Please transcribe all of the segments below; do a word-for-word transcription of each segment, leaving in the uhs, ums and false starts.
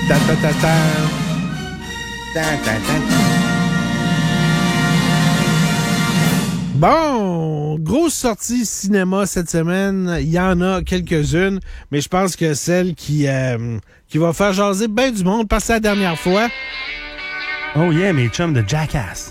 Ta, ta, ta, ta. Ta, ta, ta, ta. Bon, grosse sortie cinéma cette semaine. Il y en a quelques-unes, mais je pense que celle qui, euh, qui va faire jaser bien du monde, parce que c'est la dernière fois. Oh yeah, mes chums de Jackass.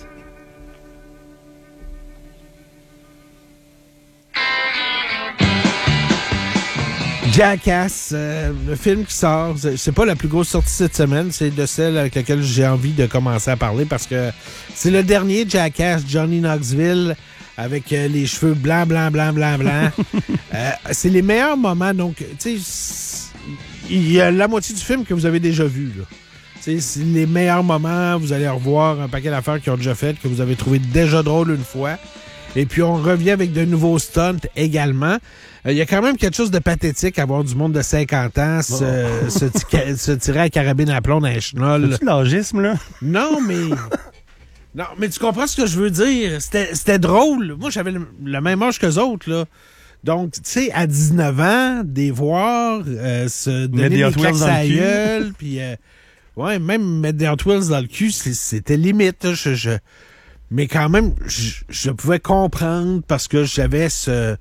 Jackass, euh, le film qui sort, c'est, c'est pas la plus grosse sortie cette semaine, c'est de celle avec laquelle j'ai envie de commencer à parler parce que c'est le dernier Jackass, Johnny Knoxville, avec euh, les cheveux blancs, blancs, blancs, blancs, blancs. euh, c'est les meilleurs moments, donc, tu sais, il y a la moitié du film que vous avez déjà vu, là. C'est, c'est les meilleurs moments, vous allez revoir un paquet d'affaires qu'ils ont déjà faites, que vous avez trouvé déjà drôle une fois. Et puis, on revient avec de nouveaux stunts également. Il euh, y a quand même quelque chose de pathétique à voir du monde de cinquante ans se, oh. se, tica- se tirer à carabine à plomb dans un chenol. C'est-tu l'âgisme, là? Non, mais... non, mais tu comprends ce que je veux dire? C'était, c'était drôle. Moi, j'avais le, le même âge qu'eux autres, là. Donc, tu sais, à dix-neuf ans, des voir euh, se donner des claques à la gueule, puis... Euh, ouais, même mettre des Hot Wheels dans le cul, c'était limite. Je... je Mais quand même, je, je pouvais comprendre parce que j'avais ce,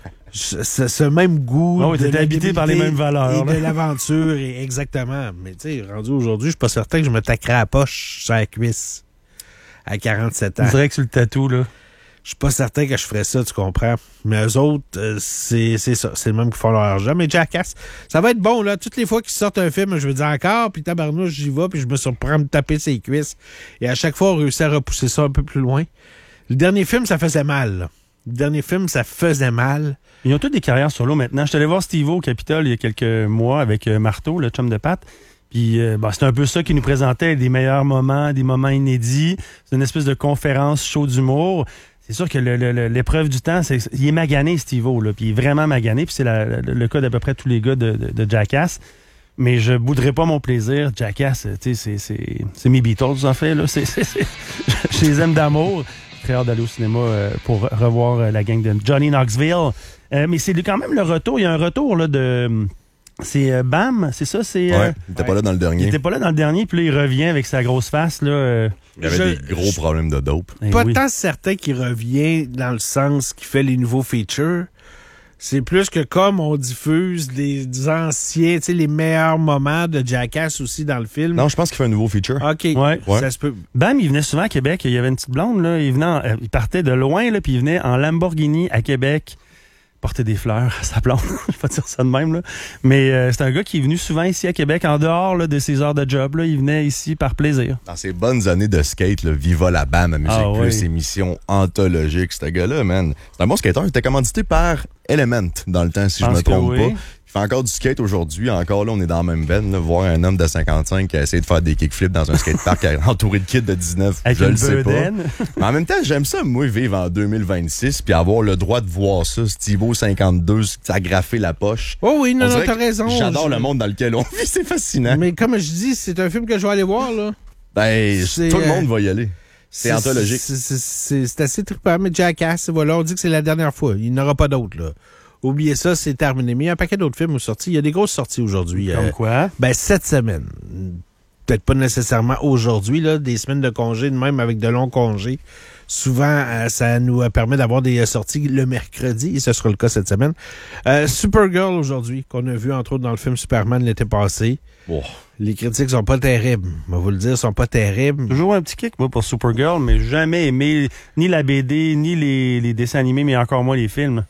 ce, ce même goût. Oh, t'étais habité par les mêmes valeurs. Et là. De l'aventure, et exactement. Mais tu sais, rendu aujourd'hui, je suis pas certain que je me taquerais à la poche sur la cuisse à quarante-sept ans. Je dirais que sur le tatou, là. Je suis pas certain que je ferais ça, tu comprends. Mais eux autres, euh, c'est, c'est ça. C'est le même qui font leur argent. Mais Jackass, ça va être bon, là. Toutes les fois qu'ils sortent un film, je veux dire encore, puis tabarnouche, j'y vais, puis je me surprends à me taper ses cuisses. Et à chaque fois, on réussit à repousser ça un peu plus loin. Le dernier film, ça faisait mal, là. Le dernier film, ça faisait mal. Ils ont tous des carrières solo maintenant. Je suis allé voir Steve-O au Capitole il y a quelques mois avec euh, Marteau, le chum de Pat. Puis euh, bah, c'est un peu ça qui nous présentait, des meilleurs moments, des moments inédits. C'est une espèce de conférence show d'humour. C'est sûr que le, le, l'épreuve du temps, c'est il est magané, Steve-O, là, puis il est vraiment magané, puis c'est la, le, le cas d'à peu près tous les gars de, de, de Jackass. Mais je bouderai pas mon plaisir. Jackass, tu sais, c'est, c'est, c'est mes Beatles, en fait, là. C'est, c'est, c'est, je les aime d'amour. Très hâte d'aller au cinéma euh, pour revoir euh, la gang de Johnny Knoxville. Euh, mais c'est quand même le retour. Il y a un retour, là, de... C'est euh, Bam, c'est ça? C'est, euh, ouais, il était ouais. pas là dans le dernier. Il était pas là dans le dernier, puis là, il revient avec sa grosse face, là... Euh, il avait je, des gros problèmes de dope. Eh pas oui. Tant certain qu'il revient dans le sens qu'il fait les nouveaux features. C'est plus que comme on diffuse les anciens, tu sais, les meilleurs moments de Jackass aussi dans le film. Non, je pense qu'il fait un nouveau feature. OK. Ouais. ouais. Ça se peut. Bam, il venait souvent à Québec. Il y avait une petite blonde, là. Il venait en, euh, il partait de loin, là, puis il venait en Lamborghini à Québec porter des fleurs à sa blonde. Je vais pas dire ça de même, là. Mais euh, c'est un gars qui est venu souvent ici à Québec, en dehors là, de ses heures de job. Là. Il venait ici par plaisir. Dans ses bonnes années de skate, là, Viva la Bam à Musique ah, Plus, oui. émission anthologique, ce gars-là, man. C'est un bon skater. Il était commandité par Element dans le temps, si je me trompe oui. pas. Il fait encore du skate aujourd'hui. Encore là, on est dans la même veine. Là, voir un homme de cinquante-cinq qui a essayé de faire des kickflips dans un skatepark entouré de kids de dix-neuf, avec je une le sais bedaine. pas. Mais en même temps, j'aime ça, moi, vivre en deux mille vingt-six puis avoir le droit de voir ça. Steve-O cinquante-deux, s'agrafer la poche. Oh oui, non, non, t'as raison. J'adore je... le monde dans lequel on vit. C'est fascinant. Mais comme je dis, c'est un film que je vais aller voir, là. Ben, c'est, tout le monde euh... va y aller. C'est, c'est anthologique. C'est, c'est, c'est, c'est assez trippant, mais Jackass, voilà, on dit que c'est la dernière fois. Il n'y en aura pas d'autres, là. Oubliez ça, c'est terminé. Mais il y a un paquet d'autres films ont sorti. Il y a des grosses sorties aujourd'hui. Comme euh, quoi? Ben, cette semaine. Peut-être pas nécessairement aujourd'hui, là. Des semaines de congé, même avec de longs congés. Souvent, euh, ça nous permet d'avoir des sorties le mercredi, et ce sera le cas cette semaine. Euh, Supergirl aujourd'hui, qu'on a vu entre autres dans le film Superman l'été passé. Oh. Les critiques sont pas terribles. On va vous le dire, sont pas terribles. Toujours un petit kick, moi, pour Supergirl, mais jamais aimé ni la B D, ni les, les dessins animés, mais encore moins les films.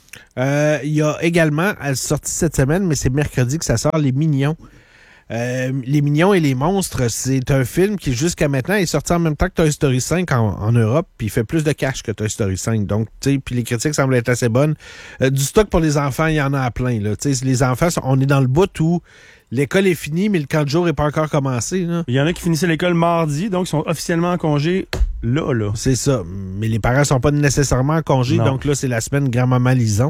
Euh, il y a également, elle sortie cette semaine, mais c'est mercredi que ça sort, Les Mignons. Euh, Les Mignons et les Monstres, c'est un film qui, jusqu'à maintenant, est sorti en même temps que Toy Story cinq en, en Europe, puis il fait plus de cash que Toy Story cinq. Donc, tu sais, puis les critiques semblent être assez bonnes. Euh, du stock pour les enfants, il y en a à plein, là. Tu sais, les enfants, on est dans le bout où l'école est finie, mais le camp de jour n'est pas encore commencé, là. Il y en a qui finissaient l'école mardi, donc ils sont officiellement en congé là, là. C'est ça. Mais les parents sont pas nécessairement en congé, non. Donc là, c'est la semaine grand-maman Lison.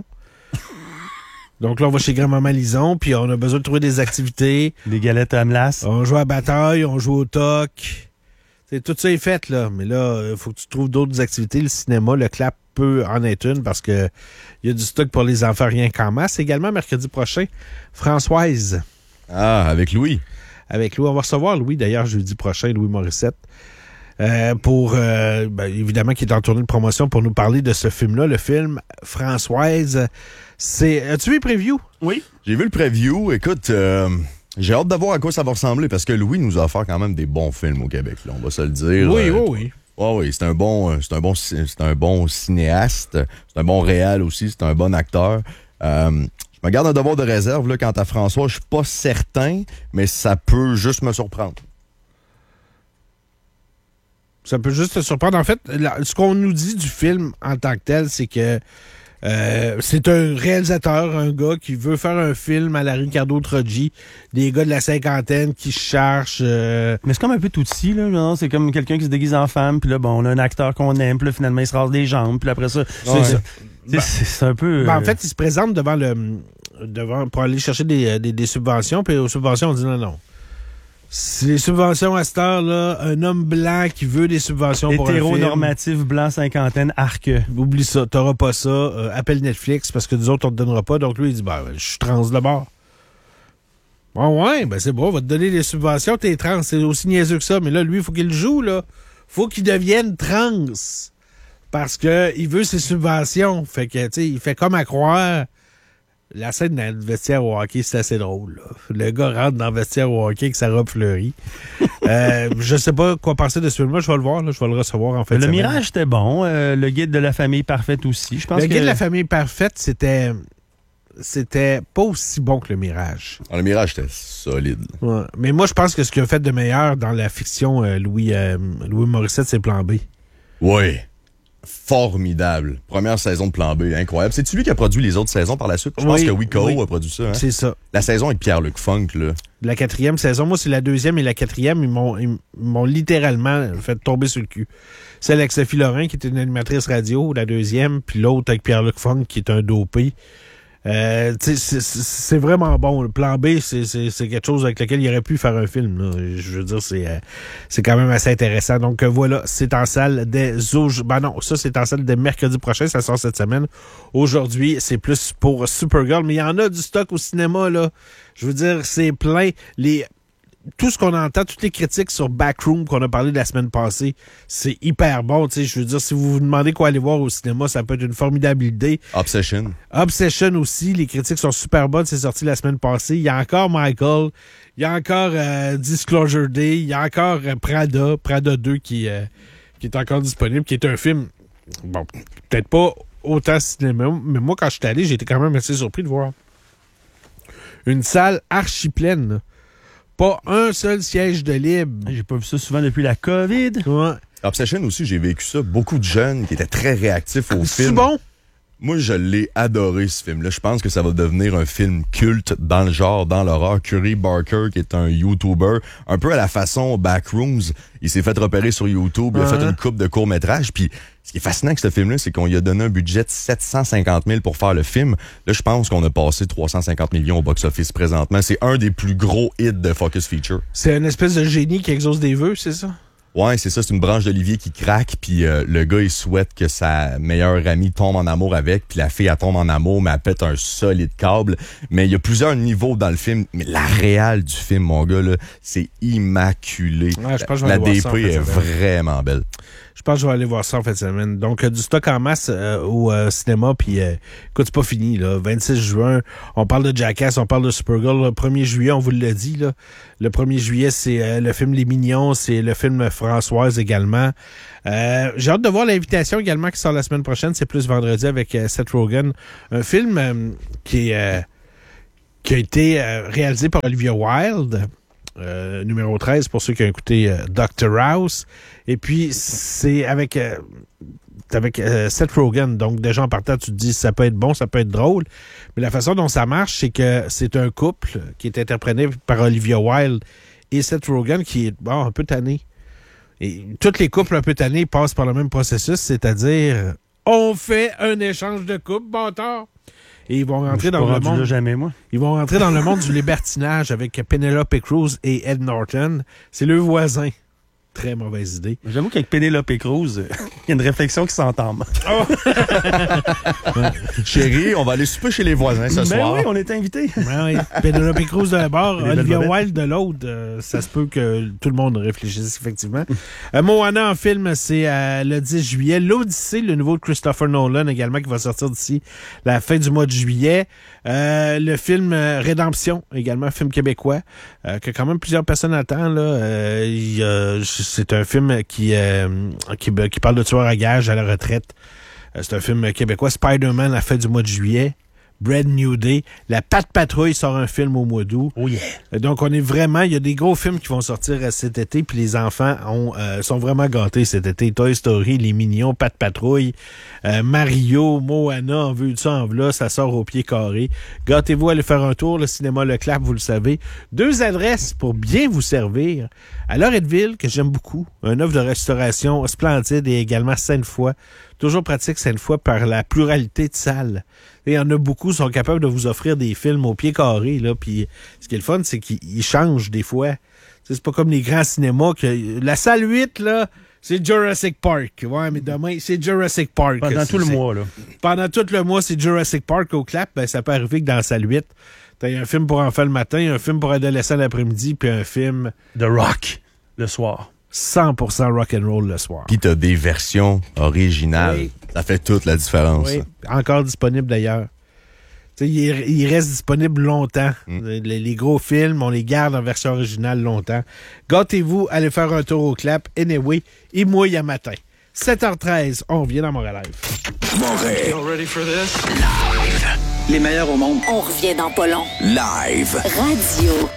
Donc là, on va chez grand-maman Lison, puis on a besoin de trouver des activités. Des galettes à Amlas. On joue à bataille, on joue au toc. C'est, tout ça est fait, là. Mais là, il faut que tu trouves d'autres activités. Le cinéma, le clap peut en être une parce que il y a du stock pour les enfants rien qu'en masse. Également, mercredi prochain, Françoise. Ah, avec Louis. avec Louis. On va recevoir Louis, d'ailleurs, jeudi prochain, Louis Morissette, euh, pour, euh, ben, évidemment, qui est en tournée de promotion pour nous parler de ce film-là, le film Françoise. C'est, as-tu vu le preview? Oui. J'ai vu le preview. Écoute, euh, j'ai hâte de voir à quoi ça va ressembler parce que Louis nous a offert quand même des bons films au Québec, là, on va se le dire. Oui, euh, oui, oui. Oh oui, c'est un bon, c'est un bon, c'est un bon cinéaste, c'est un bon réal aussi, c'est un bon acteur. Euh, je me garde un devoir de réserve là, quant à François, je suis pas certain, mais ça peut juste me surprendre. Ça peut juste te surprendre. En fait, là, ce qu'on nous dit du film en tant que tel, c'est que euh, c'est un réalisateur, un gars qui veut faire un film à la Ricardo Troggi, des gars de la cinquantaine qui cherchent... Euh... Mais c'est comme un peu Tootsie, là. Genre, c'est comme quelqu'un qui se déguise en femme, puis là, bon, on a un acteur qu'on aime, puis là, finalement, il se rase les jambes, puis après ça... Ouais. C'est, Ben, c'est, c'est un peu... ben, euh... en fait, il se présente devant le... devant pour aller chercher des, des, des subventions, puis aux subventions, on dit non, non. C'est les subventions à cette heure-là, un homme blanc qui veut des subventions pour un film. Hétéronormatif, blanc, cinquantaine, arc. Oublie ça, t'auras pas ça. Euh, appelle Netflix parce que nous autres, on te donnera pas. Donc lui, il dit, ben, je suis trans de bord. Bon, ouais, ben c'est bon, on va te donner des subventions, t'es trans. C'est aussi niaiseux que ça. Mais là, lui, il faut qu'il le joue, là. Faut qu'il devienne trans. Parce que il veut ses subventions. Fait que, tu sais, il fait comme à croire. La scène dans le vestiaire au hockey, c'est assez drôle, là. Le gars rentre dans le vestiaire au hockey avec sa robe fleurie. euh, je sais pas quoi penser de ce film-là. Je vais le voir, là. Je vais le recevoir en fait. Le Mirage, c'était bon. Euh, le Guide de la famille parfaite aussi. Je pense le que... Guide de la famille parfaite, c'était... C'était pas aussi bon que le Mirage. Alors, le Mirage, c'était solide. Ouais. Mais moi, je pense que ce qu'il a fait de meilleur dans la fiction euh, Louis, euh, Louis Morissette, c'est Plan B. Oui. Formidable. Première saison de Plan B, incroyable. C'est-tu lui qui a produit les autres saisons par la suite? Je pense oui, que Wico oui. a produit ça. Hein? C'est ça. La saison avec Pierre-Luc Funk, là. La quatrième saison, moi, c'est la deuxième et la quatrième, ils m'ont, ils m'ont littéralement fait tomber sur le cul. Celle avec Sophie Lorrain, qui était une animatrice radio, la deuxième, puis l'autre avec Pierre-Luc Funk, qui est un dopé. Euh, c'est, c'est, c'est vraiment bon. Le Plan B, c'est, c'est, c'est quelque chose avec lequel il aurait pu faire un film. Là. Je veux dire, c'est, euh, c'est quand même assez intéressant. Donc euh, voilà, c'est en salle dès aujourd'hui. Ben non, ça c'est en salle dès mercredi prochain. Ça sort cette semaine. Aujourd'hui, c'est plus pour Supergirl, mais il y en a du stock au cinéma là. Je veux dire, c'est plein. Les tout ce qu'on entend, toutes les critiques sur Backroom qu'on a parlé la semaine passée, c'est hyper bon. Tu sais, je veux dire, si vous vous demandez quoi aller voir au cinéma, ça peut être une formidable idée. Obsession. Obsession aussi, les critiques sont super bonnes. C'est sorti la semaine passée. Il y a encore Michael, il y a encore euh, Disclosure Day, il y a encore euh, Prada, Prada deux qui, euh, qui est encore disponible, qui est un film, bon, peut-être pas autant cinéma, mais moi, quand je suis allé, j'ai été quand même assez surpris de voir une salle archi pleine, là. Pas un seul siège de libre. J'ai pas vu ça souvent depuis la COVID. Ouais. Obsession aussi, j'ai vécu ça. Beaucoup de jeunes qui étaient très réactifs au C'est film. bon? Moi, je l'ai adoré, ce film-là. Je pense que ça va devenir un film culte dans le genre, dans l'horreur. Curry Barker, qui est un YouTuber, un peu à la façon Backrooms, il s'est fait repérer sur YouTube, il a uh-huh. fait une coupe de courts-métrages, puis ce qui est fascinant avec ce film-là, c'est qu'on lui a donné un budget de sept cent cinquante mille pour faire le film. Là, je pense qu'on a passé trois cent cinquante millions au box-office présentement. C'est un des plus gros hits de Focus Feature. C'est une espèce de génie qui exauce des vœux, c'est ça? Ouais, c'est ça, c'est une branche d'olivier qui craque, puis euh, le gars, il souhaite que sa meilleure amie tombe en amour avec, puis la fille, elle tombe en amour, mais elle pète un solide câble. Mais il y a plusieurs niveaux dans le film, mais la réale du film, mon gars, là, c'est immaculé. Ouais, je pense que je vais la aller voir D ça, en P fait, est vraiment belle. Je pense que je vais aller voir ça en fin de semaine. Donc, euh, du stock en masse euh, au euh, cinéma. Puis, euh, écoute, c'est pas fini. Là. vingt-six juin, on parle de Jackass, on parle de Supergirl. Le premier juillet, on vous l'a dit. Là. Le premier juillet, c'est euh, le film Les Mignons. C'est le film Françoise également. Euh, j'ai hâte de voir l'invitation également qui sort la semaine prochaine. C'est plus vendredi avec euh, Seth Rogen. Un film euh, qui, est, euh, qui a été euh, réalisé par Olivia Wilde. Euh, numéro treize pour ceux qui ont écouté euh, doctor House. Et puis, c'est avec, euh, avec euh, Seth Rogen. Donc, déjà en partant, tu te dis ça peut être bon, ça peut être drôle. Mais la façon dont ça marche, c'est que c'est un couple qui est interprété par Olivia Wilde et Seth Rogen qui est bon, un peu tanné. Et tous les couples un peu tannés passent par le même processus, c'est-à-dire on fait un échange de couples, bon tard. Et ils vont rentrer dans le monde. Là jamais, moi. Ils vont rentrer dans le monde du libertinage avec Penelope Cruz et Ed Norton. C'est le voisin. très mauvaise idée. J'avoue qu'avec Penelope Cruz, il y a une réflexion qui s'entame. Oh. Ouais. Chérie, on va aller souper chez les voisins ce ben soir. Oui, on est invités. Ben oui. Penelope Cruz d'un bord, Olivia Wilde de l'autre. Euh, ça se peut que tout le monde réfléchisse, effectivement. euh, Moana en film, c'est euh, le dix juillet. L'Odyssée, le nouveau de Christopher Nolan également, qui va sortir d'ici la fin du mois de juillet. Euh, le film euh, Rédemption, également un film québécois, euh, que quand même plusieurs personnes attendent. Là. Euh, il, euh, c'est un film qui, euh, qui, qui parle de tueur à gages à la retraite. Euh, c'est un film québécois. Spider-Man à la fin du mois de juillet. Brand New Day. La Patte Patrouille sort un film au mois d'août. Oh yeah. Donc, on est vraiment... Il y a des gros films qui vont sortir cet été, puis les enfants ont, euh, sont vraiment gâtés cet été. Toy Story, Les Mignons, Patte Patrouille, euh, Mario, Moana, en vue de ça, en v'là, ça sort au pied carré. Gâtez-vous, allez faire un tour. Le cinéma Leclerc, vous le savez. Deux adresses pour bien vous servir. À Loretteville, que j'aime beaucoup. Un offre de restauration splendide et également Sainte-Foy. Toujours pratique Sainte-Foy par la pluralité de salles. Il y en a beaucoup qui sont capables de vous offrir des films au pied carré, là. Puis ce qui est le fun, c'est qu'ils changent des fois. T'sais, c'est pas comme les grands cinémas que la salle huit, là, c'est Jurassic Park. Ouais, mais demain, c'est Jurassic Park. Pendant tout le mois, là. Pendant tout le mois, c'est Jurassic Park au clap. Ben, ça peut arriver que dans la salle huit, t'as un film pour enfants le matin, un film pour adolescents l'après-midi, puis un film... The Rock, le soir. cent pour cent rock'n'roll le soir. Puis t'as des versions originales. Oui. Ça fait toute la différence. Oui, encore disponible d'ailleurs. Tu sais, il, il reste disponible longtemps. Mm. Les, les gros films, on les garde en version originale longtemps. Gâtez-vous, allez faire un tour au clap. Anyway, et mouille à matin. sept heures treize, on revient dans Montréal Live. Montréal. You ready for this? Live. Les meilleurs au monde. On revient dans pas long. Live. Radio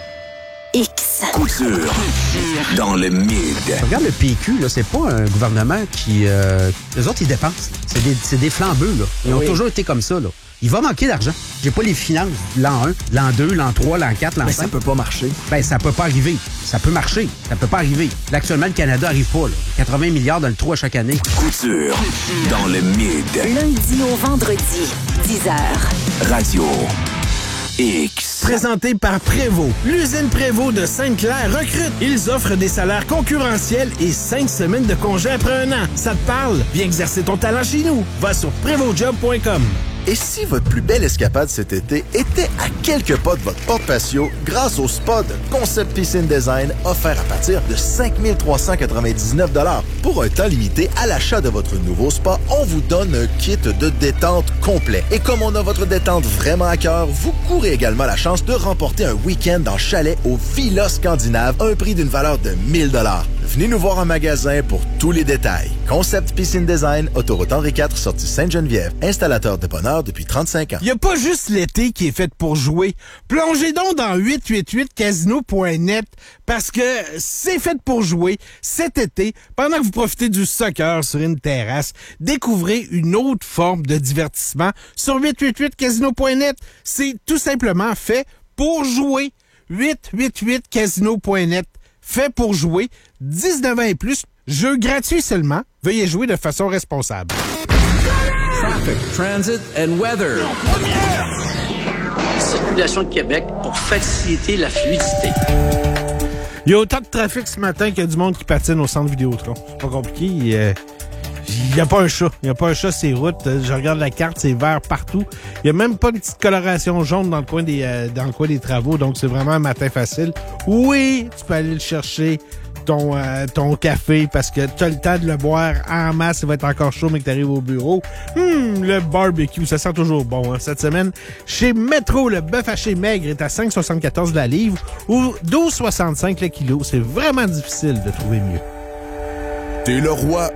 X. Couture. Dans le mid. Regarde le P Q, là, c'est pas un gouvernement qui... Euh, les autres, ils dépensent. C'est des, c'est des flambeux, là. Ils oui. ont toujours été comme ça, là. Il va manquer d'argent. J'ai pas les finances l'an un, l'an deux, l'an trois, l'an quatre, l'an cinq. Mais ça peut pas marcher. Ben, ça peut pas arriver. Ça peut marcher. Ça peut pas arriver. Là, actuellement, le Canada arrive pas, là. quatre-vingts milliards dans le trou à chaque année. Couture. Dans le mid. Lundi au vendredi, dix heures. Radio X. Présenté par Prévost. L'usine Prévost de Sainte-Claire recrute. Ils offrent des salaires concurrentiels et cinq semaines de congé après un an. Ça te parle? Viens exercer ton talent chez nous. Va sur prévost job point com. Et si votre plus belle escapade cet été était à quelques pas de votre porte patio grâce au spa de Concept Piscine Design offert à partir de cinq mille trois cent quatre-vingt-dix-neuf dollars. Pour un temps limité, à l'achat de votre nouveau spa, on vous donne un kit de détente complet. Et comme on a votre détente vraiment à cœur, vous courez également la chance de remporter un week-end en chalet au Villa Scandinave, un prix d'une valeur de mille dollars. Venez nous voir en magasin pour tous les détails. Concept Piscine Design, autoroute Henri quatre, sortie Sainte-Geneviève. Installateur de bonheur depuis trente-cinq ans. Il n'y a pas juste l'été qui est fait pour jouer. Plongez donc dans huit huit huit casino point net parce que c'est fait pour jouer cet été. Pendant que vous profitez du soccer sur une terrasse, découvrez une autre forme de divertissement sur huit huit huit casino point net. C'est tout simplement fait pour jouer. huit huit huit casino point net. Fait pour jouer, dix-neuf ans et plus, jeu gratuit seulement. Veuillez jouer de façon responsable. Traffic, transit and weather. Circulation de Québec pour faciliter la fluidité. Il y a autant de trafic ce matin qu'il y a du monde qui patine au centre Vidéotron. C'est pas compliqué. Il n'y a pas un chat. Il n'y a pas un chat sur les routes. Je regarde la carte, c'est vert partout. Il n'y a même pas une petite coloration jaune dans le coin des, euh, dans le coin des travaux. Donc, c'est vraiment un matin facile. Oui, tu peux aller le chercher, ton, euh, ton café, parce que tu as le temps de le boire en masse. Il va être encore chaud, mais que tu arrives au bureau. Hum, le barbecue, ça sent toujours bon. Hein. Cette semaine, chez Métro, le bœuf haché maigre est à cinq soixante-quatorze la livre ou douze soixante-cinq le kilo. C'est vraiment difficile de trouver mieux. T'es le roi